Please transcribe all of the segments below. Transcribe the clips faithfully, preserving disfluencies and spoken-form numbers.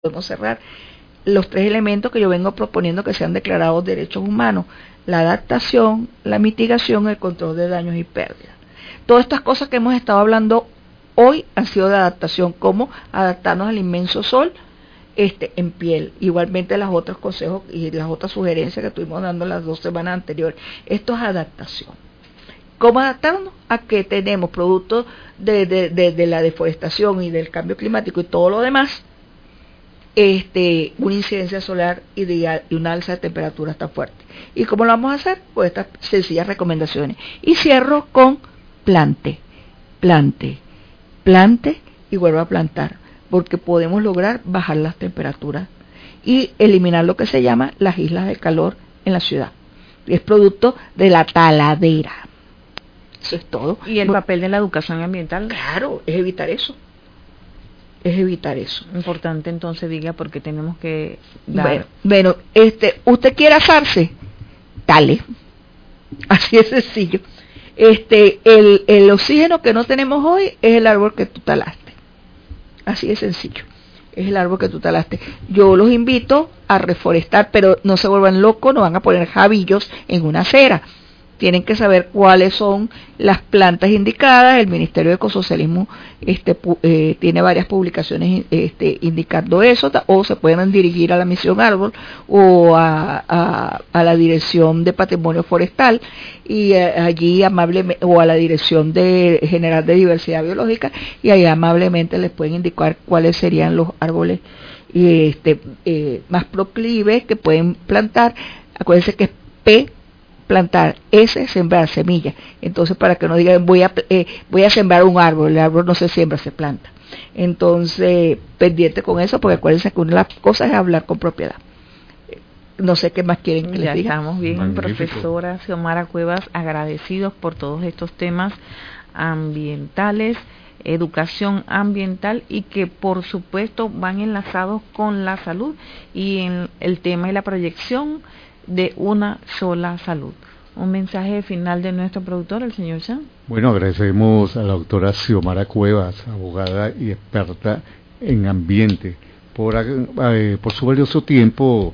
podemos cerrar los tres elementos que yo vengo proponiendo que sean declarados derechos humanos: la adaptación, la mitigación, el control de daños y pérdidas. Todas estas cosas que hemos estado hablando hoy han sido de adaptación, como adaptarnos al inmenso sol este, en piel. Igualmente los otros consejos y las otras sugerencias que estuvimos dando las dos semanas anteriores. Esto es adaptación. ¿Cómo adaptarnos? A que tenemos productos de, de, de, de la deforestación y del cambio climático y todo lo demás, este, una incidencia solar y, de, y una alza de temperaturas tan fuerte. ¿Y cómo lo vamos a hacer? Pues estas sencillas recomendaciones. Y cierro con plante, plante, plante y vuelvo a plantar, porque podemos lograr bajar las temperaturas y eliminar lo que se llama las islas de calor en la ciudad. Es producto de la taladera. Eso es todo. ¿Y el papel de la educación ambiental? Claro, es evitar eso. Es evitar eso. Importante, entonces, diga, porque tenemos que dar... Bueno, bueno, este, ¿usted quiere asarse? Dale. Así es sencillo. Este, el, el oxígeno que no tenemos hoy es el árbol que tú talaste. Así de sencillo. Es el árbol que tú talaste. Yo los invito a reforestar, pero no se vuelvan locos, no van a poner jabillos en una acera. Tienen que saber cuáles son las plantas indicadas. El Ministerio de Ecosocialismo este, eh, tiene varias publicaciones este, indicando eso, o se pueden dirigir a la Misión Árbol o a, a, a la Dirección de Patrimonio Forestal y eh, allí amablemente, o a la Dirección de General de Diversidad Biológica, y ahí amablemente les pueden indicar cuáles serían los árboles este, eh, más proclives que pueden plantar. Acuérdense que es P plantar, S, sembrar semillas. Entonces, para que no digan voy a eh, voy a sembrar un árbol, el árbol no se siembra, se planta. Entonces, pendiente con eso, porque acuérdense que una de las cosas es hablar con propiedad. No sé qué más quieren que ya les diga. Estamos bien, Magnífico. Profesora Xiomara Cuevas, agradecidos por todos estos temas ambientales, educación ambiental, y que por supuesto van enlazados con la salud y en el tema y la proyección de una sola salud. Un mensaje final de nuestro productor, el señor Chan. Bueno, agradecemos a la doctora Xiomara Cuevas, abogada y experta en ambiente, por, eh, por su valioso tiempo,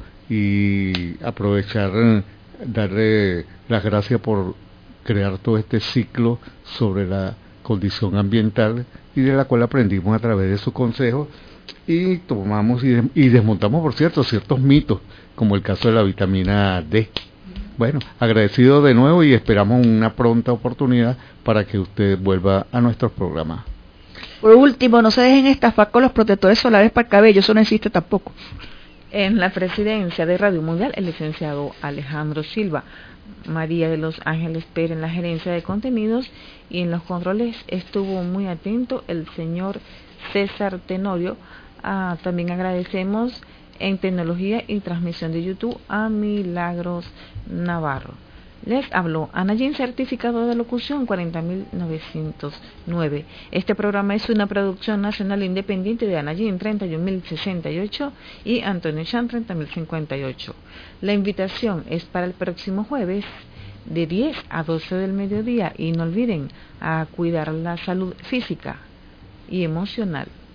y aprovechar, eh, darle las gracias por crear todo este ciclo sobre la condición ambiental, y de la cual aprendimos a través de sus consejos, y tomamos y, de, y desmontamos, por cierto, ciertos mitos, como el caso de la vitamina D. Bueno, agradecido de nuevo y esperamos una pronta oportunidad para que usted vuelva a nuestros programas. Por último, no se dejen estafar con los protectores solares para el cabello, eso no existe tampoco. En la presidencia de Radio Mundial, el licenciado Alejandro Silva, María de los Ángeles Pérez en la gerencia de contenidos, y en los controles estuvo muy atento el señor César Tenorio. Ah, también agradecemos en tecnología y transmisión de YouTube a Milagros Navarro. Les habló Ana Jean, certificado de locución cuarenta mil novecientos nueve. Este programa es una producción nacional independiente de Ana Jean treinta y un mil sesenta y ocho y Antonio Chan treinta mil cincuenta y ocho. La invitación es para el próximo jueves de diez a doce del mediodía, y no olviden a cuidar la salud física y emocional.